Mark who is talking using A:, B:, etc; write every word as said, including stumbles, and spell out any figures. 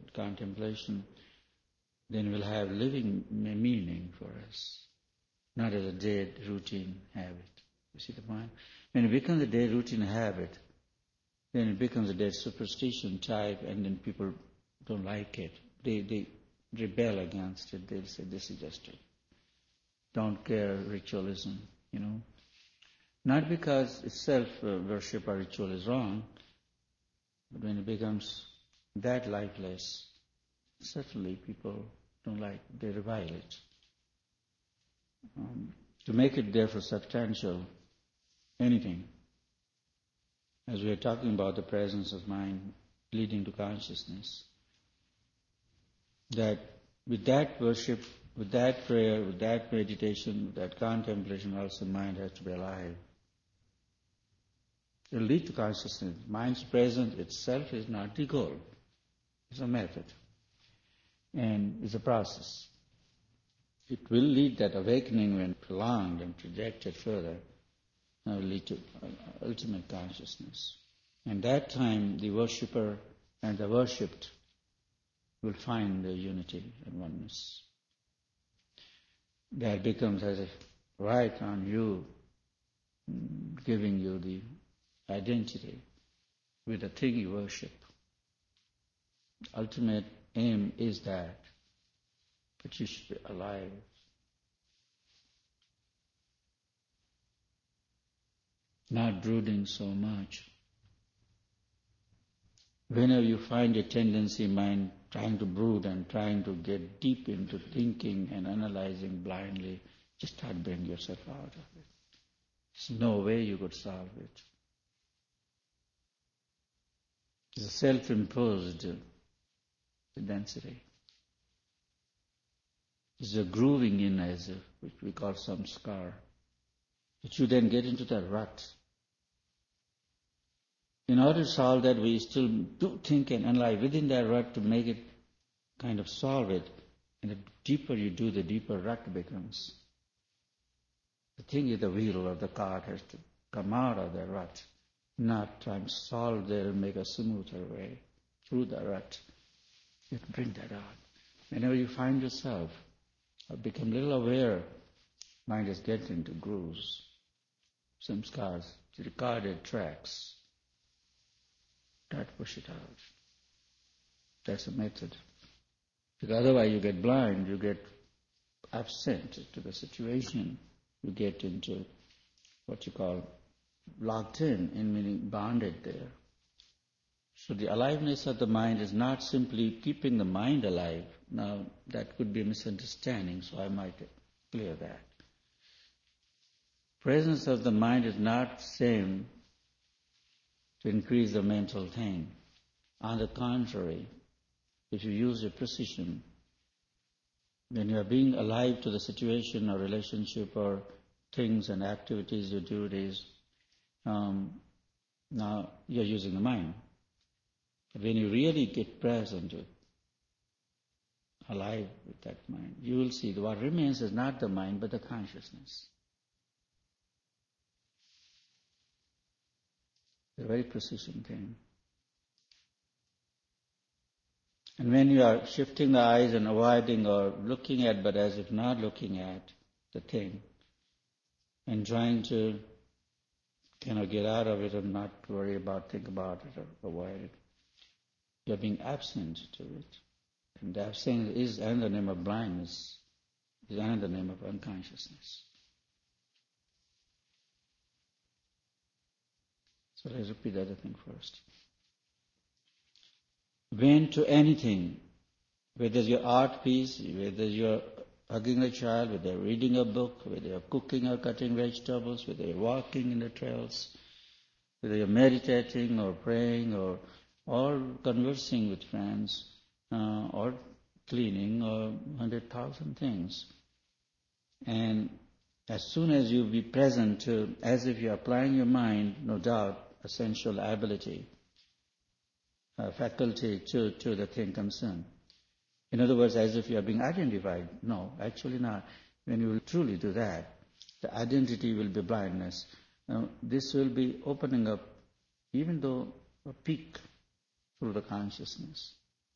A: that contemplation, then will have living meaning for us, not as a dead routine habit. You see the point? When it becomes a dead routine habit, then it becomes a dead superstition type, and then people don't like it. They they rebel against it. They'll say, this is just a don't care ritualism, you know. Not because self-worship or ritual is wrong, but when it becomes that lifeless, certainly people don't like it. They revile it. Um, to make it therefore substantial, anything, as we are talking about the presence of mind leading to consciousness, that with that worship, with that prayer, with that meditation, with that contemplation, also mind has to be alive. It will lead to consciousness. Mind's presence itself is not the goal. It's a method. And it's a process. It will lead, that awakening when prolonged and projected further, will lead to ultimate consciousness. And that time the worshipper and the worshipped will find the unity and oneness. That becomes as if right on you, giving you the identity with the thing you worship. Ultimate aim is that, but you should be alive. Not brooding so much. Whenever you find a tendency in mind trying to brood and trying to get deep into thinking and analyzing blindly, just try to bring yourself out of it. There's no way you could solve it. It's a self-imposed density. It's a grooving in, as if, which we call samskar. But you then get into that rut. In order to solve that, we still do think and analyze within that rut to make it kind of solve it. And the deeper you do, the deeper rut becomes. The thing is, the wheel of the cart has to come out of the rut, not try and solve there and make a smoother way through the rut. You have to bring that out. Whenever you find yourself, or become a little aware, mind is getting into grooves, some scars, recorded tracks. Try to push it out. That's a method. Because otherwise you get blind, you get absent to the situation, you get into what you call locked in, in meaning bonded there. So the aliveness of the mind is not simply keeping the mind alive. Now that could be a misunderstanding, so I might clear that. Presence of the mind is not same to increase the mental thing. On the contrary, if you use your precision, when you are being alive to the situation or relationship or things and activities you do, these, um, now you're using the mind. But when you really get present with, alive with that mind, you will see that what remains is not the mind but the consciousness. It's a very precision thing. And when you are shifting the eyes and avoiding or looking at, but as if not looking at the thing, and trying to kind of get out of it and not worry about, think about it or avoid it, you're being absent to it. And the absence is another name of blindness, is another name of unconsciousness. So let's repeat the other thing first. When to anything, whether your art piece, whether you're hugging a child, whether you're reading a book, whether you're cooking or cutting vegetables, whether you're walking in the trails, whether you're meditating or praying or or conversing with friends, uh, or cleaning or hundred thousand things. And as soon as you be present to, as if you're applying your mind, no doubt, essential ability, uh, faculty to, to the thing concerned. In other words, as if you are being identified. No, actually not. When you will truly do that, the identity will be blindness. Now, this will be opening up, even though a peak through the consciousness.